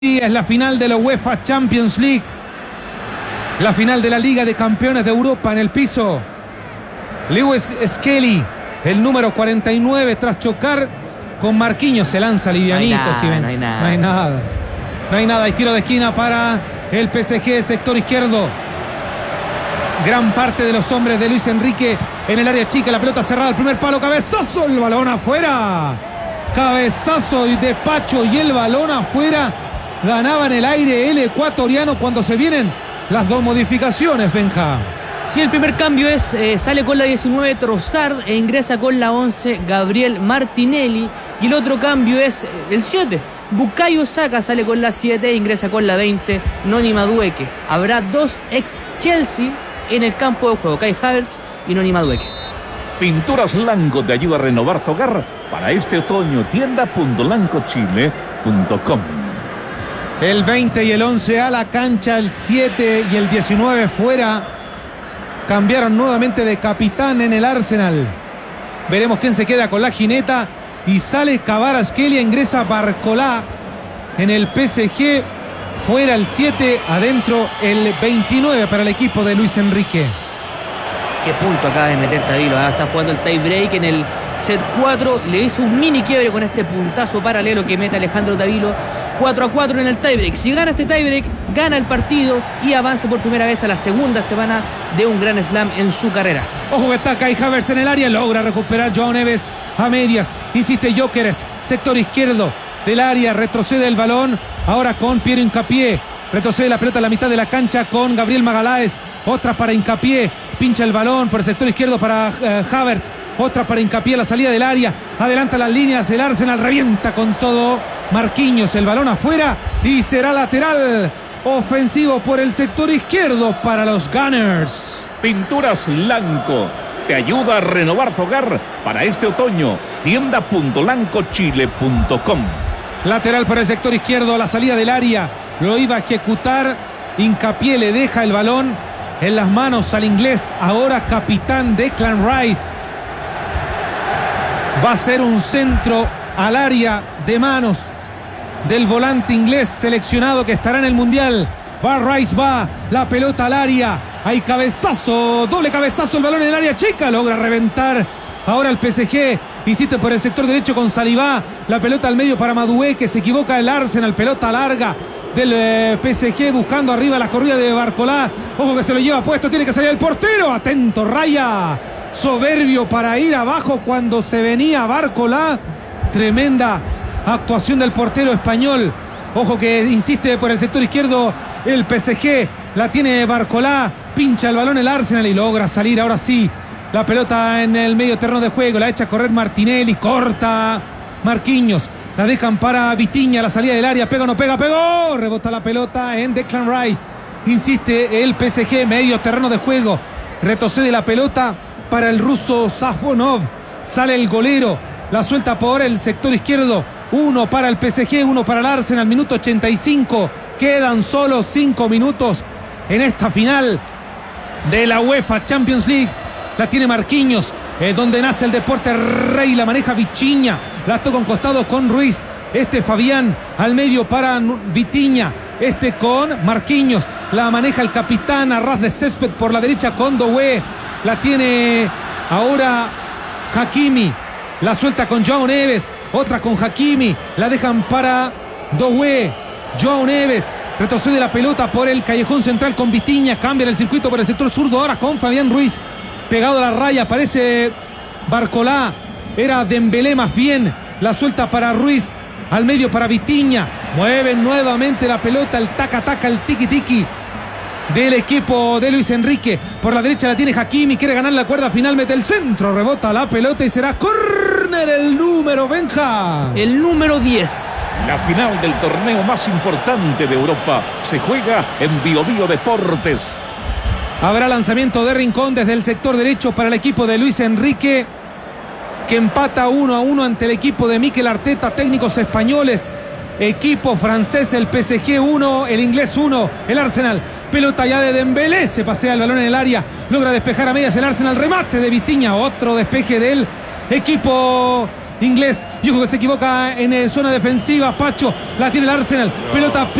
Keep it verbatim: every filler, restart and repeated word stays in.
Es la final de la UEFA Champions League, la final de la Liga de Campeones de Europa. En el piso, Lewis Skelly, el número cuarenta y nueve, tras chocar con Marquinhos, se lanza livianito. No hay nada, si ven. no hay nada. No hay nada. No hay nada. Hay tiro de esquina para el P S G, sector izquierdo. Gran parte de los hombres de Luis Enrique en el área chica. La pelota cerrada, el primer palo, cabezazo, el balón afuera. Cabezazo y de Pacho y el balón afuera. Ganaba en el aire el ecuatoriano cuando se vienen las dos modificaciones, Benja. Sí, el primer cambio es, eh, sale con la diecinueve Trossard e ingresa con la once Gabriel Martinelli. Y el otro cambio es eh, el siete. Bukayo Saka sale con la siete e ingresa con la veinte Noni Madueke. Habrá dos ex Chelsea en el campo de juego, Kai Havertz y Noni Madueke. Pinturas Lanco te ayuda a renovar tu hogar para este otoño. tienda punto lanco chile punto com. El veinte y el once a la cancha, el siete y el diecinueve fuera. Cambiaron nuevamente de capitán en el Arsenal. Veremos quién se queda con la jineta. Y sale Kvaratskhelia, ingresa Barcola en el P S G. Fuera el siete, adentro el veintinueve para el equipo de Luis Enrique. Qué punto acaba de meter Tavilo, ¿eh? Está jugando el tie break en el set cuatro. Le hizo un mini quiebre con este puntazo paralelo que mete Alejandro Tavilo. cuatro a cuatro en el tie break. Si gana este tie break, gana el partido y avanza por primera vez a la segunda semana de un Grand Slam en su carrera. Ojo que está Kai Havertz en el área. Logra recuperar Joao Neves a medias. Insiste Gyökeres, sector izquierdo del área. Retrocede el balón. Ahora con Piero Hincapié. Retrocede la pelota a la mitad de la cancha con Gabriel Magalhães. Otra para Hincapié. Pincha el balón por el sector izquierdo para uh, Havertz. Otra para Hincapié a la salida del área. Adelanta las líneas. El Arsenal revienta con todo. Marquinhos, el balón afuera. Y será lateral ofensivo por el sector izquierdo para los Gunners. Pinturas Lanco te ayuda a renovar tu hogar para este otoño. tienda punto lanco chile punto com. Lateral por el sector izquierdo. A la salida del área. Lo iba a ejecutar. Hincapié le deja el balón en las manos al inglés, ahora capitán Declan Rice. Va a ser un centro al área de manos del volante inglés seleccionado que estará en el Mundial. Va Rice, va la pelota al área. Hay cabezazo, doble cabezazo, el balón en el área chica. Logra reventar ahora el P S G. Insiste por el sector derecho con Saliba. La pelota al medio para Madueke. Se equivoca el Arsenal. Pelota larga del eh, P S G buscando arriba la corrida de Barcola. Ojo que se lo lleva puesto. Tiene que salir el portero. Atento, Raya. Soberbio para ir abajo cuando se venía Barcola. Tremenda actuación del portero español. Ojo que insiste por el sector izquierdo el P S G. La tiene Barcola. Pincha el balón el Arsenal y logra salir ahora sí. La pelota en el medio terreno de juego. La echa a correr Martinelli. Corta Marquinhos. La dejan para Vitinha. La salida del área. Pega o no pega. Pegó. Rebota la pelota en Declan Rice. Insiste el P S G. Medio terreno de juego. Retrocede la pelota para el ruso Safonov. Sale el golero. La suelta por el sector izquierdo. Uno para el P S G. Uno para el Arsenal. Minuto ochenta y cinco. Quedan solo cinco minutos en esta final de la UEFA Champions League. La tiene Marquinhos, eh, donde nace el deporte rey, la maneja Vitinha, la toca en costado con Ruiz, este Fabián al medio para Vitinha, este con Marquinhos, la maneja el capitán a ras de césped por la derecha con Doué, la tiene ahora Hakimi, la suelta con Joao Neves, otra con Hakimi, la dejan para Doué, Joao Neves, retrocede la pelota por el callejón central con Vitinha, cambia el circuito por el sector zurdo ahora con Fabián Ruiz. Pegado a la raya, aparece Barcola. Era Dembélé más bien. La suelta para Ruiz. Al medio para Vitinha. Mueven nuevamente la pelota. El taca-taca, el tiki-tiki del equipo de Luis Enrique. Por la derecha la tiene Hakimi. Quiere ganar la cuerda final. Mete el centro. Rebota la pelota y será córner el número, Benja. El número diez. La final del torneo más importante de Europa se juega en Bio Bio Deportes. Habrá lanzamiento de Rincón desde el sector derecho para el equipo de Luis Enrique, que empata uno a uno ante el equipo de Mikel Arteta. Técnicos españoles, equipo francés, el P S G uno, el inglés uno, el Arsenal. Pelota ya de Dembélé, se pasea el balón en el área, logra despejar a medias el Arsenal. Remate de Vitinha, otro despeje del equipo Inglés. Y ojo que se equivoca en eh, zona defensiva. Pacho, la tiene el Arsenal. Pelota